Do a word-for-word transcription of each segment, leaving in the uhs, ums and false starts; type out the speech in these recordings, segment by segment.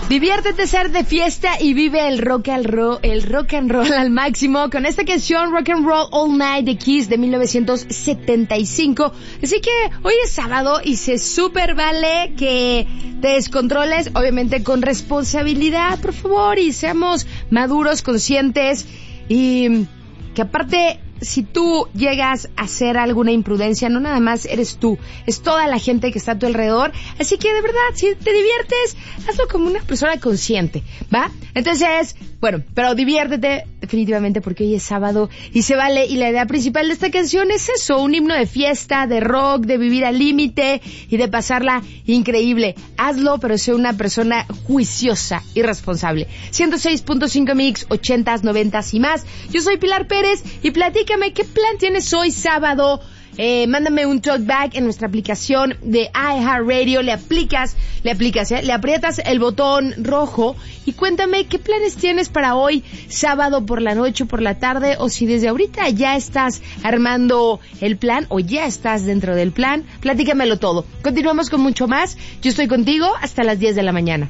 Diviértete, ser de fiesta y vive el rock and roll, el rock and roll al máximo con esta canción Rock and Roll All Night de Kiss de mil novecientos setenta y cinco. Así que hoy es sábado y se super vale que te descontroles, obviamente con responsabilidad, por favor, y seamos maduros, conscientes y que aparte, si tú llegas a hacer alguna imprudencia, no nada más eres tú, es toda la gente que está a tu alrededor. Así que de verdad, si te diviertes, hazlo como una persona consciente, ¿va? Entonces, bueno, pero diviértete definitivamente porque hoy es sábado y se vale. Y la idea principal de esta canción es eso, un himno de fiesta, de rock, de vivir al límite y de pasarla increíble. Hazlo, pero sé una persona juiciosa y responsable. ciento seis punto cinco Mix, ochentas, noventas y más. Yo soy Pilar Pérez y platícame qué plan tienes hoy sábado. Eh, mándame un talkback en nuestra aplicación de iHeartRadio, le aplicas, le aplicas, ¿eh? le aprietas el botón rojo y cuéntame qué planes tienes para hoy, sábado por la noche, por la tarde, o si desde ahorita ya estás armando el plan o ya estás dentro del plan, platícamelo todo. Continuamos con mucho más, yo estoy contigo hasta las diez de la mañana.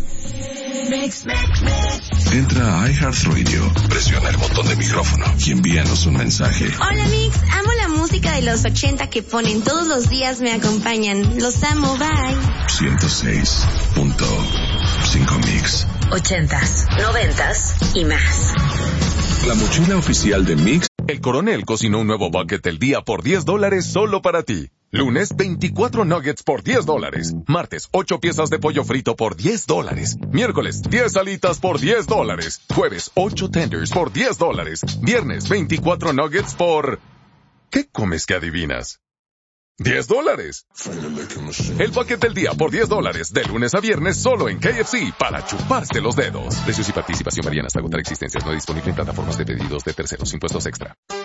Entra a iHeartRadio, presiona el botón de micrófono y envíanos un mensaje. Hola Mix, amo la música de los ochenta que ponen todos los días, me acompañan. Los amo, bye. ciento seis punto cinco Mix. Ochentas, noventas y más. La mochila oficial de Mix. El Coronel cocinó un nuevo bucket del día por diez dólares solo para ti. Lunes, veinticuatro nuggets por diez dólares. Martes, ocho piezas de pollo frito por diez dólares. Miércoles, diez alitas por diez dólares. Jueves, ocho tenders por diez dólares. Viernes, veinticuatro nuggets por... ¿Qué comes que adivinas? diez dólares. El bucket del día por diez dólares. De lunes a viernes solo en K F C para chuparse los dedos. Precios y participación varían hasta agotar existencias. No disponible en plataformas de pedidos de terceros. Impuestos extra.